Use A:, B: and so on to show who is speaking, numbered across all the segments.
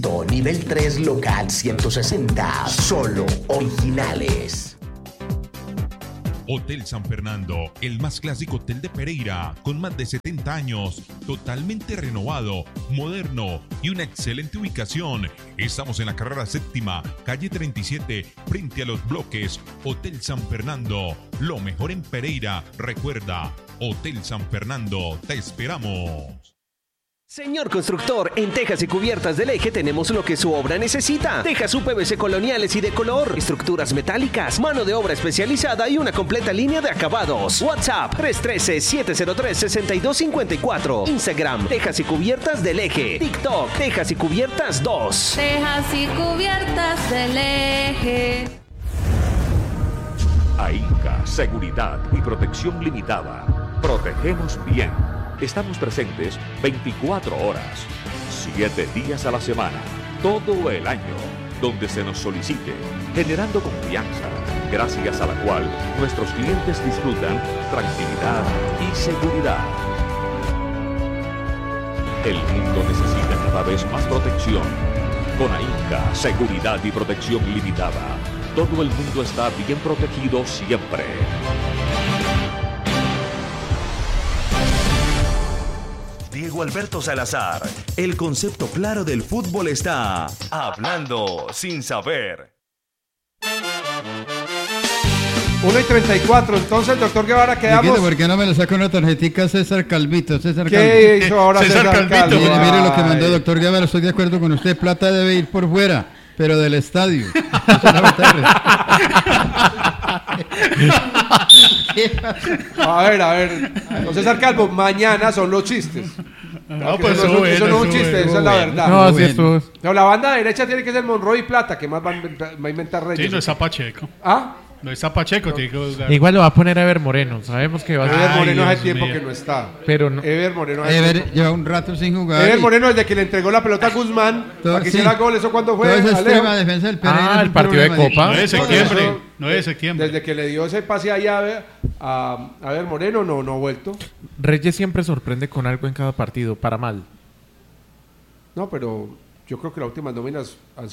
A: Alto, nivel 3, local 160. Solo originales.
B: Hotel San Fernando, el más clásico hotel de Pereira, con más de 70 años, totalmente renovado, moderno y una excelente ubicación. Estamos en la carrera 7ª, calle 37, frente a los bloques. Hotel San Fernando, lo mejor en Pereira. Recuerda, Hotel San Fernando, te esperamos.
C: Señor constructor, en Tejas y Cubiertas del Eje tenemos lo que su obra necesita. Tejas UPVC coloniales y de color, estructuras metálicas, mano de obra especializada y una completa línea de acabados. WhatsApp 313-703-6254. Instagram Tejas y Cubiertas del Eje. TikTok Tejas y Cubiertas 2.
D: Tejas y Cubiertas del Eje.
E: AINCA, Seguridad y Protección Limitada. Protegemos bien. Estamos presentes 24 horas, 7 días a la semana, todo el año, donde se nos solicite, generando confianza, gracias a la cual nuestros clientes disfrutan tranquilidad y seguridad. El mundo necesita cada vez más protección. Con AINCA, Seguridad y Protección Limitada, todo el mundo está bien protegido siempre.
F: Diego Alberto Salazar, el concepto claro del fútbol está hablando sin saber.
G: 1:34, entonces, doctor Guevara, quedamos.
H: ¿Por qué no me le saca una tarjetica César Calvito?
G: ¿Qué hizo ahora César Calvito?
H: Mire lo que mandó doctor Guevara, estoy de acuerdo con usted, plata debe ir por fuera, pero del estadio.
G: A ver, don César Calvo, mañana son los chistes.
I: No, pues
G: eso no es un chiste, esa es la verdad.
I: No, así estuvo.
G: No, la banda derecha tiene que ser Monroy y Plata, que más va a inventar Reyes.
I: Sí, no está Pacheco.
G: ¿Ah?
I: No está Pacheco, te digo.
J: Igual lo va a poner Ever Moreno, sabemos que va a ser.
G: Ever Moreno hace tiempo que no está.
J: Pero no.
G: Ever Moreno
H: lleva un rato sin jugar.
G: Ever Moreno, desde que le entregó la pelota a Guzmán, para que hiciera gol, ¿eso cuándo fue?
H: Toda esa extrema defensa del Pereira.
J: El partido de Copa.
I: 9 de septiembre. 9 de septiembre.
G: Desde que le dio ese pase allá a Ever Moreno, no ha vuelto.
J: Reyes siempre sorprende con algo en cada partido, para mal.
G: No, pero yo creo que las últimas nóminas han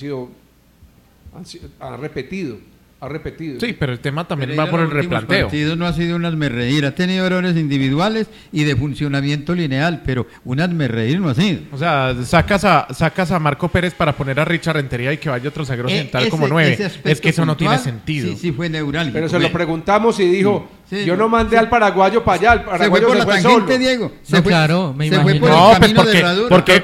G: repetido.
J: Sí, pero el tema también va por el replanteo.
H: El partido no ha sido un hazmerreír, ha tenido errores individuales y de funcionamiento lineal, pero un hazmerreír no ha sido.
J: O sea, sacas a Marco Pérez para poner a Richard Rentería y que vaya otro zaguero central como 9. Es que eso no tiene sentido.
H: Sí, fue neurálgico.
G: Pero se lo preguntamos y dijo, yo no mandé al paraguayo para allá, el paraguayo
H: se fue solo. Diego.
J: Claro, me imagino.
H: No, pues porque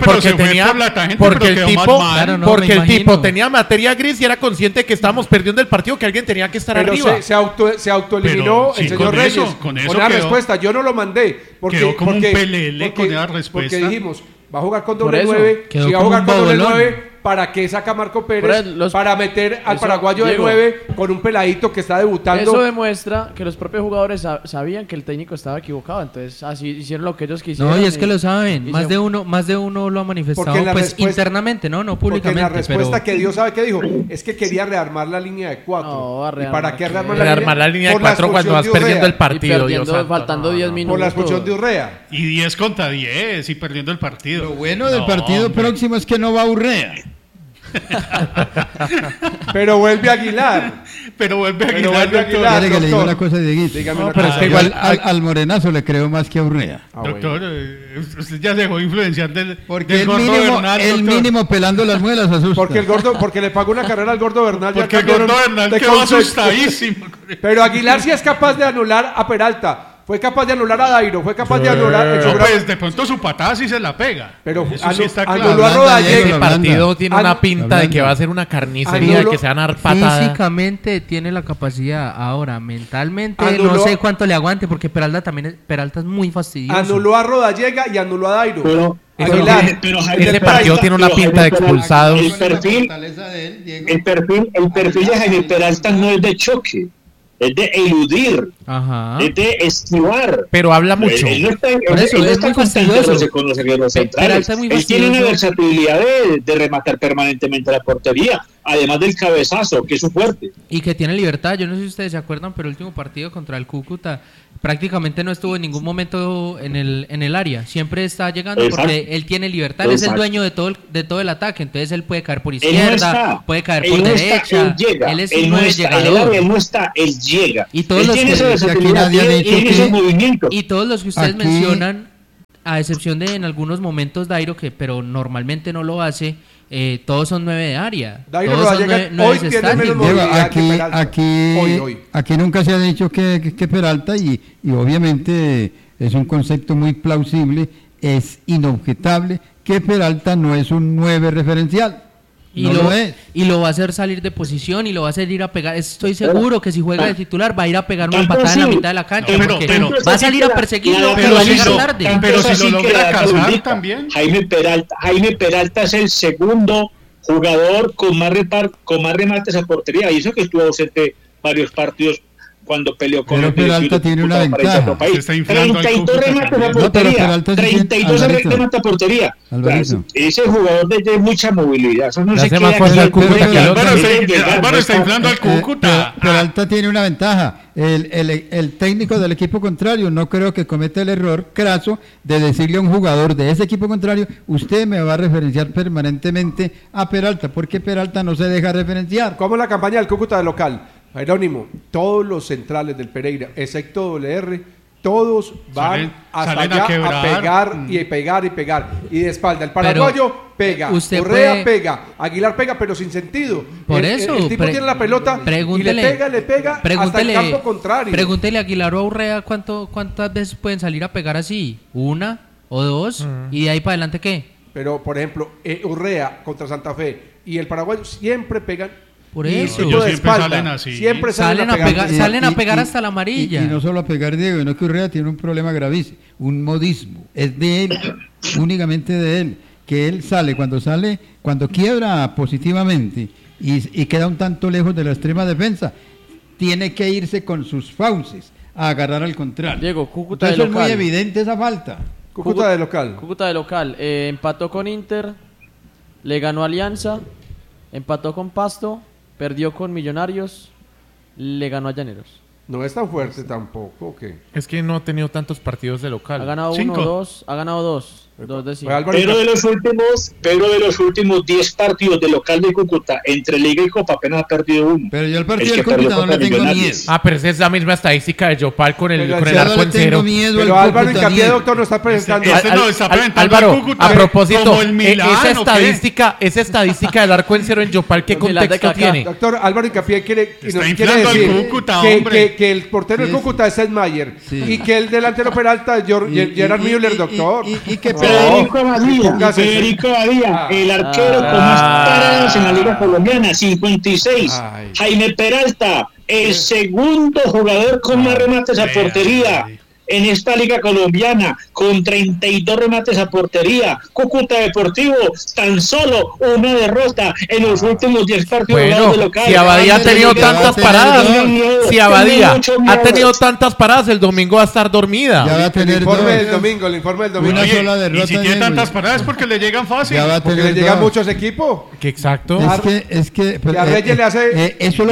J: el tipo tenía materia gris y era consciente que estábamos perdiendo el partido, que alguien tenía que estar arriba.
G: Se autoeliminó el señor Reyes con la respuesta. Yo no lo mandé.
I: Quedó como un pelele con esa respuesta.
G: Porque dijimos, va a jugar con doble 9. Si va a jugar con doble 9, ¿para qué saca Marco Pérez? Para meter al paraguayo de 9 con un peladito que está debutando.
K: Eso demuestra que los propios jugadores sabían que el técnico estaba equivocado. Entonces, así hicieron lo que ellos quisieron.
J: No, y es que lo saben. Más de uno lo ha manifestado pues internamente, no públicamente.
G: Porque la respuesta que dio, ¿sabe qué dijo? Es que quería rearmar la línea de 4.
K: No,
G: ¿Y para qué
J: rearmar la línea de 4 cuando vas perdiendo el partido?
K: Faltando 10 minutos.
G: Por la expulsión de Urrea.
I: Y 10 contra 10 y perdiendo el partido.
H: Lo bueno del partido próximo es que no va Urrea.
G: Pero vuelve Aguilar.
H: Quiere que le diga una cosa, Dieguito.
G: Pero
H: es que igual al Morenazo le creo más que a Urrea.
I: Doctor, usted ya se dejó influenciar del
H: gordo Bernal. El mínimo pelando las muelas asusta.
G: Porque le pagó una carrera al gordo Bernal.
I: Porque el gordo Bernal quedó asustadísimo.
G: Pero Aguilar sí es capaz de anular a Peralta. Fue capaz de anular a Dairo, fue capaz de anular...
I: pues de pronto su patada sí se la pega.
G: Pero
I: sí está
G: anuló a Rodallega.
J: El partido tiene una pinta de que va a ser una carnicería, que se van a dar patadas.
L: Físicamente tiene la capacidad, ahora mentalmente no sé cuánto le aguante, porque Peralta es muy fastidioso.
G: Anuló a Rodallega y anuló a Dairo.
J: Pero ese partido tiene una pinta de expulsados.
M: El perfil de Jaime Peralta no es de choque. Es de eludir, es de esquivar.
J: Pero habla mucho.
M: Él no está,
L: por eso,
M: él
L: es muy fastidioso.
M: Con los centrales. Él tiene una versatilidad de rematar permanentemente la portería. además del cabezazo, que es su fuerte.
L: Y que tiene libertad. Yo no sé si ustedes se acuerdan, pero el último partido contra el Cúcuta prácticamente no estuvo en ningún momento en el área. Siempre está llegando porque él tiene libertad. Él es el dueño de todo el ataque. Entonces él puede caer por izquierda, puede caer por derecha. Él es un nueve llegador.
M: Él no está, él llega.
L: Y todos los
M: tiene esa versatilidad, tiene esos movimientos.
L: Y todos los que ustedes mencionan, a excepción de en algunos momentos Dairo, pero normalmente no lo hace, todos son 9 de área.
G: Dairo no va a llegar, hoy tiene menos movilidad que Peralta.
H: Aquí nunca se ha dicho que Peralta, y obviamente es un concepto muy plausible, es inobjetable que Peralta no es un 9 referencial.
L: Y lo va a hacer salir de posición y lo va a hacer ir a pegar. Estoy seguro que si juega de titular va a ir a pegar una patada en la mitad de la cancha, porque va a salir a perseguirlo, pero va a llegar tarde.
I: Pero si lo logra cazar también.
M: Jaime Peralta es el segundo jugador con más remates a portería, y eso que estuvo ausente varios partidos cuando peleó con
H: el Peralta tiene una ventaja.
M: Se está inflando 32 remates a portería. 32 remates a portería. Ese jugador de mucha movilidad. Eso no se queda
I: Álvaro está inflando al Cúcuta.
H: Peralta tiene una ventaja. El técnico del equipo contrario no creo que cometa el error craso de decirle a un jugador de ese equipo contrario: usted me va a referenciar permanentemente a Peralta, porque Peralta no se deja referenciar.
G: ¿Cómo es la campaña del Cúcuta de local? Jerónimo, todos los centrales del Pereira, excepto WR, todos van hasta allá a pegar y pegar y pegar. Y de espalda, el paraguayo pega, Correa pega, Aguilar pega, pero sin sentido.
L: Por eso.
G: El tipo tiene la pelota y le pega hasta el campo contrario.
L: Pregúntele a Aguilar o a Urrea cuántas veces pueden salir a pegar así. 1 o 2, y de ahí para adelante, ¿qué?
G: Pero, por ejemplo, Urrea contra Santa Fe y el paraguayo siempre pegan.
L: Por eso.
I: Ellos siempre salen así.
G: Siempre
L: salen a pegar hasta la amarilla.
H: Y no solo a pegar, Diego, sino que Urrea tiene un problema gravísimo, un modismo. Es de él, únicamente de él. Que él cuando quiebra positivamente y queda un tanto lejos de la extrema defensa, tiene que irse con sus fauces a agarrar al contrario.
K: Diego, Cúcuta
H: de
K: local.
H: Es muy evidente esa falta.
G: Cúcuta de local.
K: Cúcuta de local. Empató con Inter, le ganó Alianza, empató con Pasto, perdió con Millonarios, le ganó a Llaneros.
G: No es tan fuerte tampoco, ¿o qué?
J: Es que no ha tenido tantos partidos de local.
K: Ha ganado 1, 2, ha ganado 2. 2 de 5.
M: Pero de los últimos 10 partidos de local de Cúcuta, entre Liga y Copa, apenas ha perdido 1.
H: Pero yo el partido del Cúcuta no le tengo miedo.
J: Pero esa es la misma estadística de Yopal con el arco en cero.
G: Pero Álvaro Hincapié, doctor, no está presentando.
J: Álvaro, a propósito, esa estadística del arco en cero en Yopal, ¿qué contexto tiene?
G: Doctor, Álvaro Hincapié quiere
I: decir
G: que el portero del Cúcuta es Ed Mayer y que el delantero Peralta es Gerard Müller, doctor.
H: Y que
M: Federico Badía, el arquero con más paradas en la Liga Colombiana, 56. Jaime Peralta, el segundo jugador con más remates a portería en esta Liga Colombiana, con 32 remates a portería. Cúcuta Deportivo, tan solo una derrota en los últimos 10 partidos de local.
J: Si Abadía ha tenido tantas paradas, el domingo va a estar dormida.
G: Ya va a tener el informe del domingo.
H: Una sola derrota.
I: Y si tiene tantas paradas es porque le llegan fácil.
G: Porque le llegan muchos equipos.
J: Que exacto.
H: Es que
G: a Reyes le hace...
H: Eso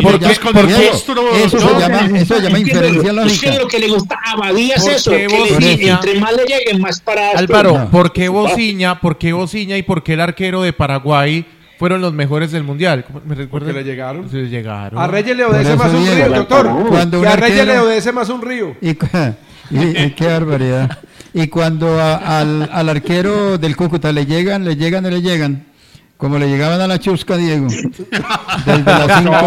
H: se llama inferencia lógica.
M: Es que lo que le gusta a Abadía es eso, que entre más le lleguen más paradas.
J: Álvaro, ¿por qué Bociña y por qué el arquero de Paraguay fueron los mejores del mundial?
G: ¿Me recuerdan? ¿Porque le llegaron?
J: Sí, llegaron.
G: A Reyes le obedece más un río, doctor. A Reyes le obedece más un río.
H: Y qué barbaridad. Y cuando al arquero del Cúcuta le llegan, como le llegaban a la chusca, Diego. Desde las 5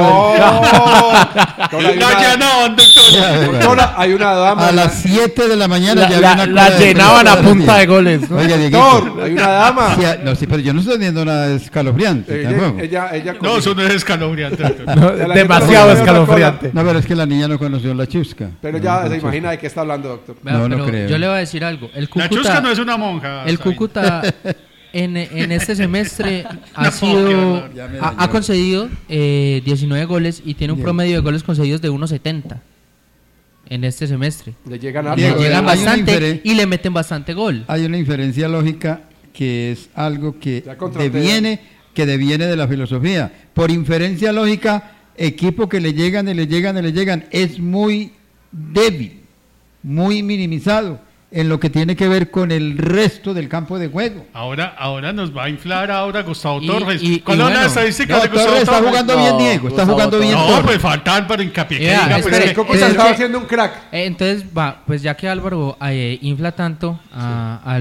G: hay una dama.
H: A las 7 de la mañana
J: la llenaban a punta de goles.
G: Oiga, Dieguito, hay una dama.
H: No, sí, pero yo no estoy viendo nada escalofriante.
G: Ella
I: no, eso no es escalofriante.
J: Demasiado escalofriante.
H: No, pero es que la niña no conoció la chusca.
G: Pero ya se imagina de qué está hablando, doctor.
H: No creo.
L: Yo le voy a decir algo.
I: La chusca no es una monja.
L: El Cúcuta... En este semestre ha concedido 19 goles y tiene un promedio de goles concedidos de 1.70 en este semestre.
G: Le llegan
L: bastante y le meten bastante gol.
H: Hay una inferencia lógica que es algo que deviene que deviene de la filosofía. Por inferencia lógica, equipo que le llegan, es muy débil, muy minimizado en lo que tiene que ver con el resto del campo de juego.
I: Ahora nos va a inflar Gustavo Torres.
H: ¿Cuál es la estadística de Gustavo Torres? Está jugando bien, Diego. Está jugando bien.
I: No, pues faltan para hincapié.
G: Estaba haciendo un crack.
L: Entonces, pues ya que Álvaro infla tanto al